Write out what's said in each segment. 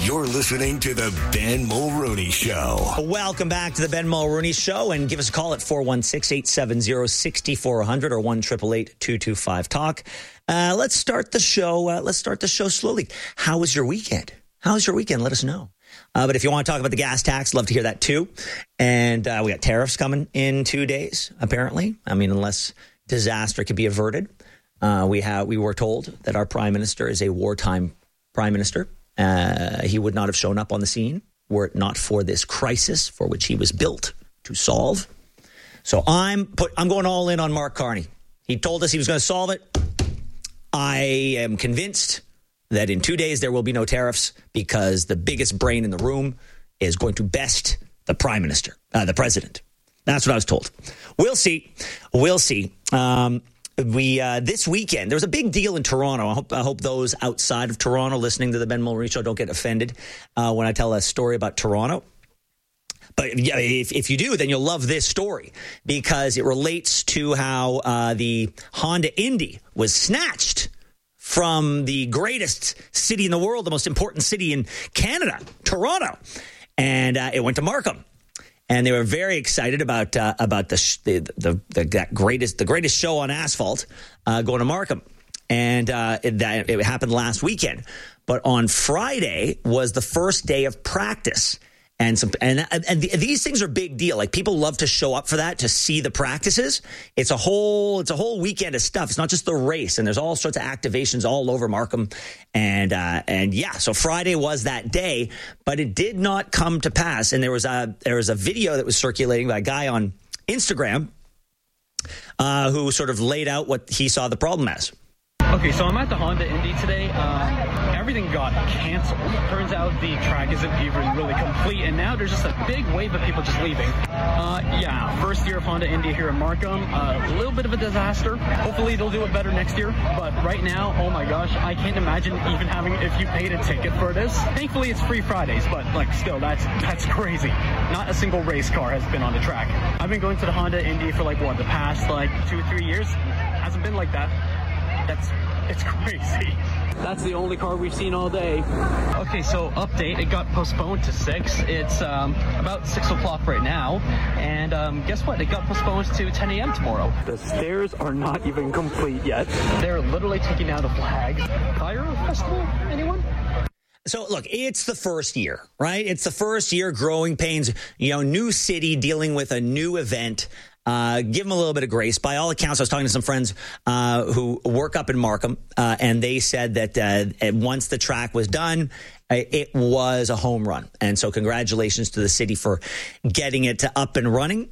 You're listening to the Ben Mulrooney Show. Welcome back to the Ben Mulrooney Show, and give us a call at 416-870-6400 or 1-888-225-TALK. Let's start the show. Let's start the show slowly. How was your weekend? Let us know. But if you want to talk about the gas tax, love to hear that too. And we got tariffs coming in 2 days, apparently. I mean, unless disaster could be averted. We were told that our prime minister is a wartime prime minister. He would not have shown up on the scene were it not for this crisis for which he was built to solve. So I'm going all in on Mark Carney. He told us he was going to solve it. I am convinced that in 2 days there will be no tariffs because the biggest brain in the room is going to best the prime minister, the president. That's what I was told. We'll see. This weekend, there was a big deal in Toronto. I hope those outside of Toronto listening to the Ben Mulrooney Show don't get offended when I tell a story about Toronto. But if you do, then you'll love this story because it relates to how the Honda Indy was snatched from the greatest city in the world, the most important city in Canada, Toronto, and it went to Markham. And they were very excited about the greatest show on asphalt going to Markham, and it happened last weekend. But on Friday was the first day of practice, and these things are a big deal. Like people love to show up for that to see the practices. It's a whole weekend of stuff. It's not just the race, and there's all sorts of activations all over Markham, and so Friday was that day, but it did not come to pass. And there was a video that was circulating by a guy on Instagram who sort of laid out what he saw the problem as. Okay, so I'm at the Honda Indy today. Everything got canceled. Turns out the track isn't even really complete, and now there's just a big wave of people just leaving. First year of Honda Indy here in Markham. A little bit of a disaster. Hopefully they'll do it better next year. But right now, oh my gosh, I can't imagine even having, if you paid a ticket for this. Thankfully, it's free Fridays, but still, that's crazy. Not a single race car has been on the track. I've been going to the Honda Indy for the past 2-3 years. Hasn't been like that. It's crazy. That's the only car we've seen all day. Okay, so update, it got postponed to 6. It's about 6 o'clock right now. And guess what? It got postponed to 10 a.m. tomorrow. The stairs are not even complete yet. They're literally taking out the flags. Cairo Festival, anyone? So, look, it's the first year, right? It's the first year, growing pains, new city dealing with a new event. Give them a little bit of grace. By all accounts, I was talking to some friends who work up in Markham, and they said that once the track was done, it was a home run. And so congratulations to the city for getting it up and running.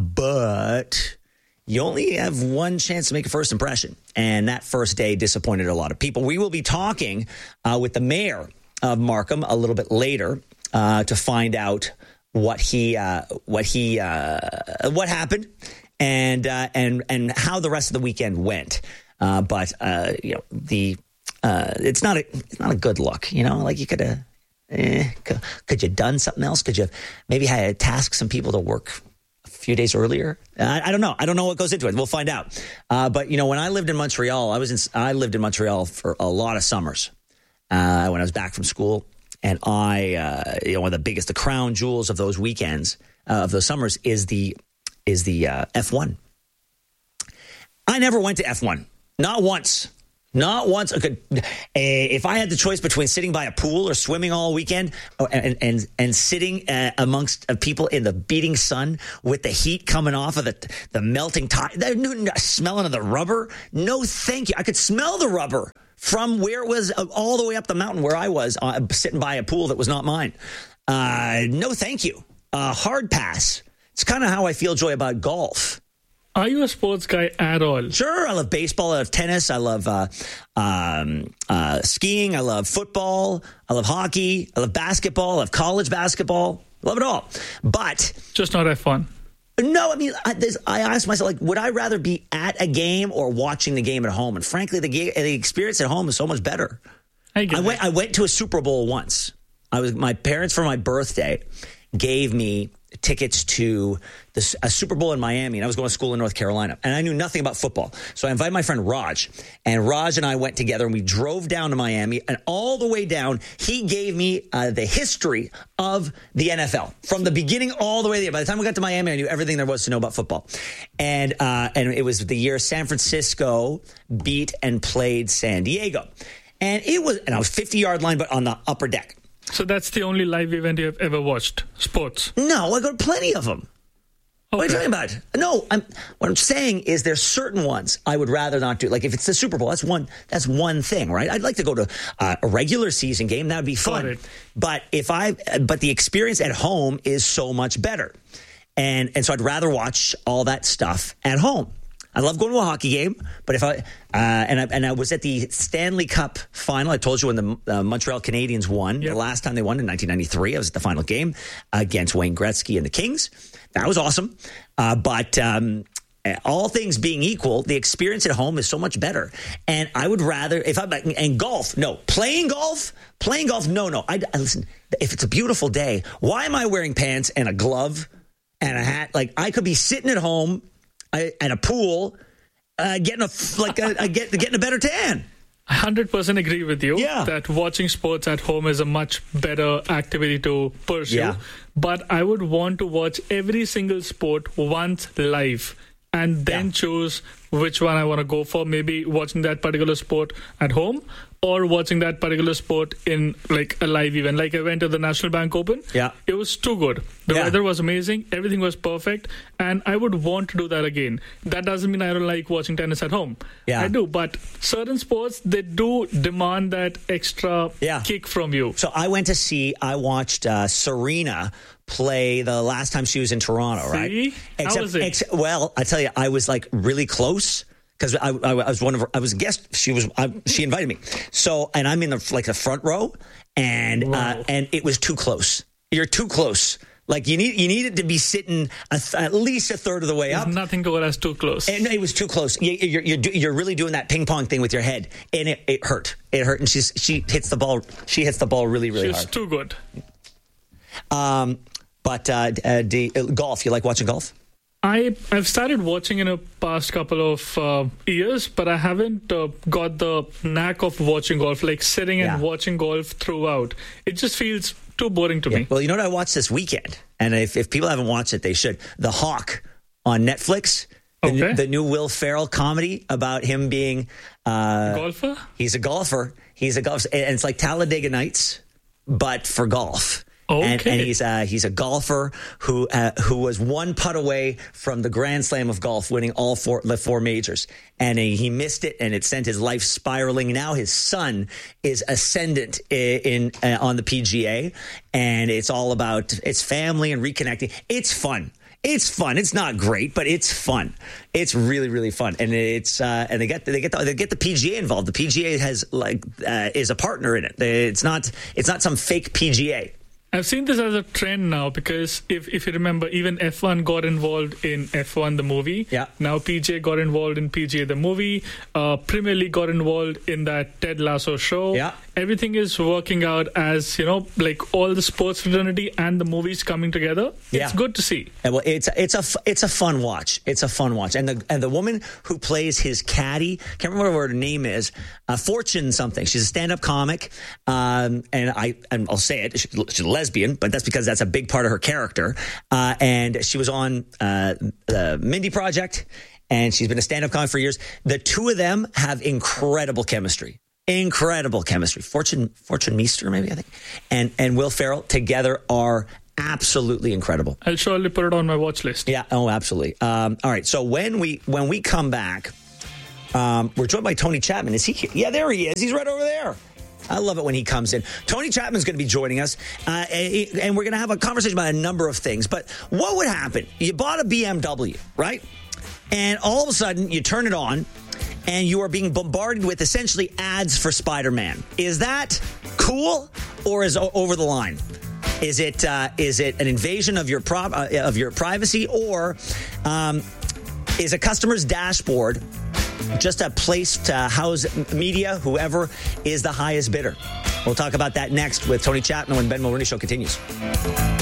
But you only have one chance to make a first impression. And that first day disappointed a lot of people. We will be talking with the mayor of Markham a little bit later to find out what happened and how the rest of the weekend went. It's not a good look, like you could have, could you done something else? Could you maybe had to task some people to work a few days earlier? I don't know. I don't know what goes into it. We'll find out. But when I lived in Montreal, I lived in Montreal for a lot of summers when I was back from school. And one of the crown jewels of those weekends, of those summers, is the F1. I never went to F1, not once. Okay, if I had the choice between sitting by a pool or swimming all weekend, and sitting amongst people in the beating sun with the heat coming off of the melting tire, the smelling of the rubber, no, thank you. I could smell the rubber from where it was all the way up the mountain where I was sitting by a pool that was not mine. No, thank you. Hard pass. It's kind of how I feel, Joy, about golf. Are you a sports guy at all? Sure. I love baseball. I love tennis. I love skiing. I love football. I love hockey. I love basketball. I love college basketball. Love it all. But just not F1. No, I mean, I asked myself, would I rather be at a game or watching the game at home? And frankly, the experience at home is so much better. I went to a Super Bowl once. My parents, for my birthday, gave me tickets to a Super Bowl in Miami, and I was going to school in North Carolina, and I knew nothing about football. So I invited my friend Raj, and Raj and I went together, and we drove down to Miami, and all the way down, he gave me the history of the NFL from the beginning all the way there. By the time we got to Miami, I knew everything there was to know about football. And it was the year San Francisco beat and played San Diego. And I was 50-yard line, but on the upper deck. So that's the only live event you have ever watched, sports? No, I got plenty of them. Okay. What are you talking about? No, what I'm saying is there's certain ones I would rather not do. Like if it's the Super Bowl, that's one thing, right? I'd like to go to a regular season game. That would be fun. But the experience at home is so much better. And so I'd rather watch all that stuff at home. I love going to a hockey game, but if I was at the Stanley Cup final. I told you when the Montreal Canadiens won. Yep. The last time they won in 1993. I was at the final game against Wayne Gretzky and the Kings. That was awesome. But all things being equal, the experience at home is so much better. And I would rather playing golf. No. Listen, if it's a beautiful day, why am I wearing pants and a glove and a hat? Like I could be sitting at home. At a pool, getting a better tan. I 100% agree with you that watching sports at home is a much better activity to pursue. Yeah. But I would want to watch every single sport once live and then choose which one I want to go for. Maybe watching that particular sport at home or watching that particular sport in like a live event. Like I went to the National Bank Open. Yeah. It was too good. The weather was amazing. Everything was perfect. And I would want to do that again. That doesn't mean I don't like watching tennis at home. Yeah. I do. But certain sports, they do demand that extra kick from you. So I watched Serena play the last time she was in Toronto, right? How was it? Well, I tell you, I was like really close. Because I was a guest. She invited me. So, and I'm in the front row, and it was too close. You're too close. Like you needed to be sitting at least a third of the way up. There's nothing going as too close. And it was too close. You're really doing that ping pong thing with your head, and it hurt. It hurt, and she hits the ball. She hits the ball really, really hard. She's too good. But golf. You like watching golf? I've started watching in the past couple of years, but I haven't got the knack of watching golf, like sitting and watching golf throughout. It just feels too boring to me. Well, you know what I watched this weekend? And if people haven't watched it, they should. The Hawk on Netflix. The new Will Ferrell comedy about him being golfer? He's a golfer. And it's like Talladega Nights, but for golf. Okay. And he's a golfer who was one putt away from the Grand Slam of golf, winning the four majors, and he missed it, and it sent his life spiraling. Now his son is ascendant on the PGA, and it's all about it's family and reconnecting. It's fun. It's fun. It's not great, but it's fun. It's really, really fun, and and they get the PGA involved. The PGA has is a partner in it. It's not some fake PGA. I've seen this as a trend now because if you remember, even F1 got involved in F1 the movie. Yeah. Now PGA got involved in PGA the movie. Premier League got involved in that Ted Lasso show. Yeah. Everything is working out as, like all the sports fraternity and the movies coming together. It's good to see. And well, it's a fun watch. It's a fun watch. And the woman who plays his caddy, can't remember what her name is, Fortune something. She's a stand-up comic. And I'll say it. She's lesbian, but that's because that's a big part of her character. And she was on the Mindy Project, and she's been a stand-up comic for years. The two of them have incredible chemistry. Fortune Meester, maybe, I think. And Will Ferrell together are absolutely incredible. I'll surely put it on my watch list. Yeah, absolutely. All right, so when we come back, we're joined by Tony Chapman. Is he here? Yeah, there he is. He's right over there. I love it when he comes in. Tony Chapman's going to be joining us, and we're going to have a conversation about a number of things. But what would happen? You bought a BMW, right? And all of a sudden, you turn it on, and you are being bombarded with essentially ads for Spider-Man. Is that cool, or is it over the line? Is it an invasion of your privacy, or is a customer's dashboard just a place to house media, whoever is the highest bidder? We'll talk about that next with Tony Chapman when Ben Mulroney Show continues.